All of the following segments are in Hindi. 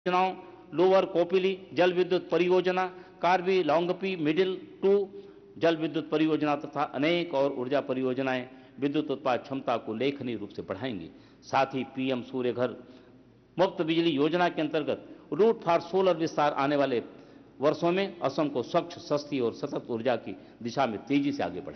योजनाओं लोअर कोपिली जल विद्युत परियोजना, कार्बी लॉन्गपी मिडिल 2 जल विद्युत परियोजना तथा अनेक और ऊर्जा परियोजनाएं विद्युत उत्पादन क्षमता को उल्लेखनीय रूप से बढ़ाएंगी। साथ ही पीएम सूर्य घर मुफ्त बिजली योजना के अंतर्गत रूट फॉर सोलर विस्तार आने वाले वर्षों में असम को स्वच्छ, सस्ती और सतत ऊर्जा की दिशा में तेजी से आगे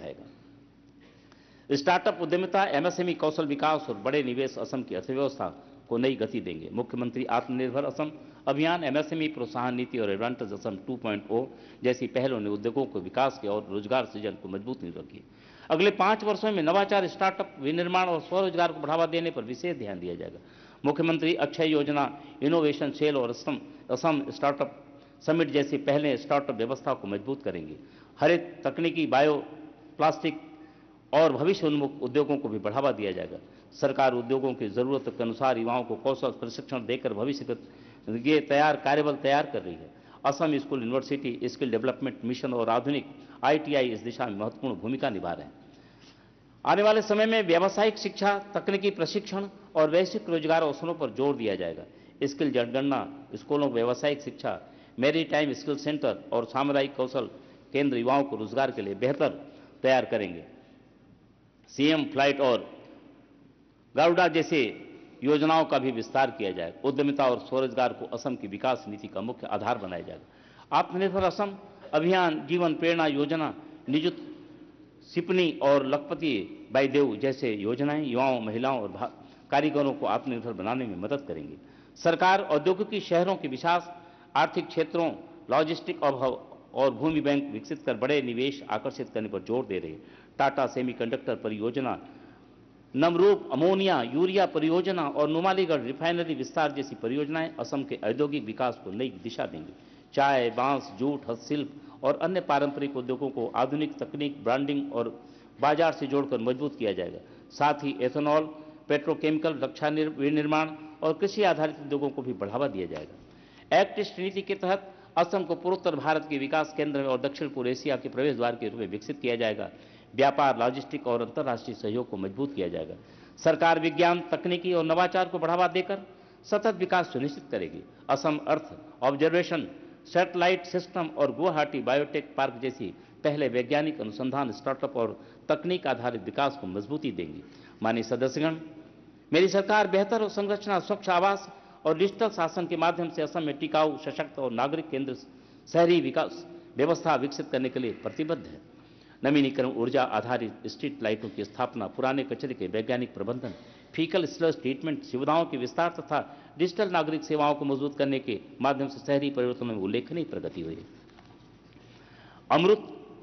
बढ़ाएगा। स्टार्टअप उद्यमिता, एमएसएमई कौशल विकास और बड़े निवेश असम की अर्थव्यवस्था को नई गति देंगे। मुख्यमंत्री आत्मनिर्भर असम अभियान, एमएसएमई प्रोत्साहन नीति और एडवांटेज असम 2.0 जैसी पहलों ने उद्योगों को विकास के और रोजगार सृजन को मजबूत नींव रखी। अगले 5 वर्षों में नवाचार, स्टार्टअप, विनिर्माण और स्वरोजगार को बढ़ावा देने पर विशेष ध्यान दिया जाएगा। मुख्यमंत्री अक्षय योजना, इनोवेशन सेल और असम स्टार्टअप समिट जैसी पहले स्टार्टअप व्यवस्था को मजबूत करेंगे। हरित तकनीकी, बायो प्लास्टिक और भविष्य उन्मुख उद्योगों को भी बढ़ावा दिया जाएगा। सरकार उद्योगों की जरूरत के अनुसार युवाओं को कौशल प्रशिक्षण देकर भविष्य के कार्यबल तैयार कर रही है। Assam school university skill development mission और आधुनिक आईटीआई इस दिशा में महत्वपूर्ण भूमिका निभा रहे हैं। आने वाले समय में व्यावसायिक शिक्षा, तकनीकी प्रशिक्षण और वैश्विक रोजगार अवसरों पर जोर दिया जाएगा। स्किल जनगणना स्कूलों, व्यावसायिक शिक्षा, मैरीटाइम स्किल सेंटर और सामुदायिक कौशल केंद्र युवाओं को रोजगार के लिए बेहतर तैयार करेंगे। सीएम फ्लाइट और गारुडा जैसे योजनाओं का भी विस्तार किया जाएगा। उद्यमिता और स्वरोजगार को असम की विकास नीति का मुख्य आधार बनाया जाएगा। आत्मनिर्भर असम अभियान, जीवन प्रेरणा योजना, निजुत सिपनी और लखपति बाईदेव जैसे योजनाएं युवाओं, महिलाओं और कारीगरों को आत्मनिर्भर बनाने में मदद करेंगी। सरकार औद्योगिकी शहरों के विकास, आर्थिक क्षेत्रों, लॉजिस्टिक और भूमि बैंक विकसित कर बड़े निवेश आकर्षित करने पर जोर दे रही है। टाटा सेमीकंडक्टर परियोजना, नमरूप अमोनिया यूरिया परियोजना और नुमालीगढ़ रिफाइनरी विस्तार जैसी परियोजनाएं असम के औद्योगिक विकास को नई दिशा देंगी। चाय, बांस, जूट, हस्तशिल्प और अन्य पारंपरिक उद्योगों को आधुनिक तकनीक, ब्रांडिंग और बाजार से जोड़कर मजबूत किया जाएगा। साथ ही एथेनॉल, पेट्रोकेमिकल, रक्षा विनिर्माण और कृषि आधारित उद्योगों को भी बढ़ावा दिया जाएगा। एक्ट ईस्ट नीति के तहत असम को पूर्वोत्तर भारत के विकास केंद्र और दक्षिण पूर्व एशिया के प्रवेश द्वार के रूप में विकसित किया जाएगा। व्यापार, लॉजिस्टिक और अंतर्राष्ट्रीय सहयोग को मजबूत किया जाएगा। सरकार विज्ञान, तकनीकी और नवाचार को बढ़ावा देकर सतत विकास सुनिश्चित करेगी। Assam earth observation satellite system और गुवाहाटी बायोटेक पार्क जैसी पहले वैज्ञानिक अनुसंधान, स्टार्टअप और तकनीक आधारित विकास को मजबूती देंगी। माननीय सदस्यगण, मेरी सरकार बेहतर और संरचना, स्वच्छ आवास और डिजिटल शासन के माध्यम से असम में टिकाऊ, सशक्त और नागरिक केंद्र शहरी विकास व्यवस्था विकसित करने के लिए प्रतिबद्ध है। नवीनीकरण ऊर्जा आधारित स्ट्रीट लाइटों की स्थापना, पुराने कचरे के वैज्ञानिक प्रबंधन, फीकल स्लज ट्रीटमेंट सुविधाओं के विस्तार तथा डिजिटल नागरिक सेवाओं को मजबूत करने के माध्यम से शहरी परिवर्तन में उल्लेखनीय प्रगति हुई है। अमृत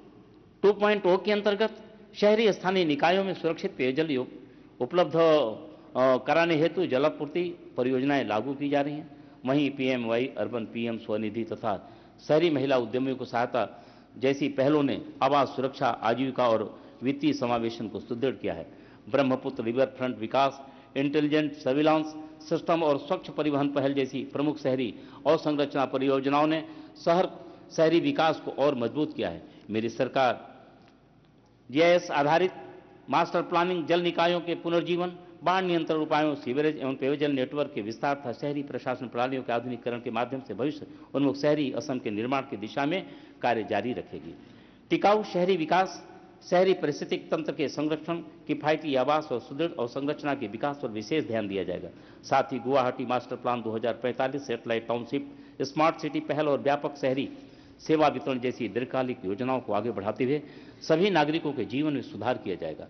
2.0 के अंतर्गत शहरी स्थानीय निकायों में सुरक्षित पेयजल उपलब्ध कराने हेतु जलापूर्ति परियोजनाएं लागू की जा रही हैं। वहीं पीएमवाई अर्बन, पीएम स्वनिधि तथा शहरी महिला उद्यमियों को सहायता जैसी पहलों ने आवास सुरक्षा, आजीविका और वित्तीय समावेशन को सुदृढ़ किया है। ब्रह्मपुत्र रिवर फ्रंट विकास, इंटेलिजेंट सर्विलांस सिस्टम और स्वच्छ परिवहन पहल जैसी प्रमुख शहरी अवसंरचना परियोजनाओं ने शहरी विकास को और मजबूत किया है। मेरी सरकार जीआईएस आधारित मास्टर प्लानिंग, जल निकायों के पुनर्जीवन, बाढ़ नियंत्रण उपायों, सीवरेज एवं पेयजल नेटवर्क के विस्तार तथा शहरी प्रशासन प्रणालियों के आधुनिकीकरण के माध्यम से भविष्य उन्मुख शहरी असम के निर्माण की दिशा में कार्य जारी रखेगी। टिकाऊ शहरी विकास, शहरी पारिस्थितिक तंत्र के संरक्षण, किफायती आवास और सुदृढ़ अवसंरचना के विकास पर विशेष ध्यान दिया जाएगा। साथ ही Guwahati master plan 2045, satellite township, smart city पहल और व्यापक शहरी सेवा वितरण जैसी दीर्घकालिक योजनाओं को आगे बढ़ाते हुए सभी नागरिकों के जीवन में सुधार किया जाएगा।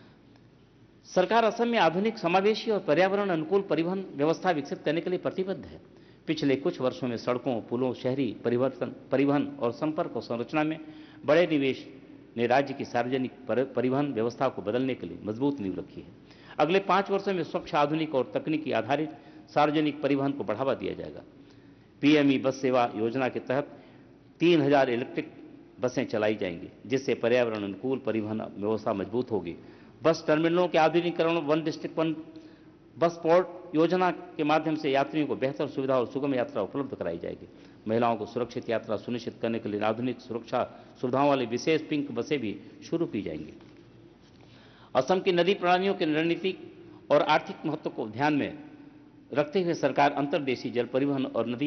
सरकार असम में आधुनिक, समावेशी और पर्यावरण अनुकूल परिवहन व्यवस्था विकसित करने के लिए प्रतिबद्ध है। पिछले कुछ वर्षों में सड़कों, पुलों, शहरी परिवहन और संपर्क और संरचना में बड़े निवेश ने राज्य की सार्वजनिक परिवहन व्यवस्था को बदलने के लिए मजबूत नींव रखी है। अगले 5 वर्षों में स्वच्छ, आधुनिक और तकनीकी आधारित सार्वजनिक परिवहन को बढ़ावा दिया जाएगा। पीएमई बस सेवा योजना के तहत 3000 इलेक्ट्रिक बसें चलाई जाएंगी, जिससे पर्यावरण अनुकूल परिवहन व्यवस्था मजबूत होगी। बस टर्मिनलों के आधुनिकीकरण, one district one bus port योजना के माध्यम से यात्रियों को बेहतर सुविधा और सुगम यात्रा उपलब्ध कराई जाएगी। महिलाओं को सुरक्षित यात्रा सुनिश्चित करने के लिए आधुनिक सुरक्षा सुविधाओं वाली विशेष पिंक बसें भी शुरू की जाएंगी। असम की नदी प्रणालियों के रणनीतिक और आर्थिक महत्व को ध्यान में रखते हुए सरकार अंतर्देशीय जल परिवहन और नदी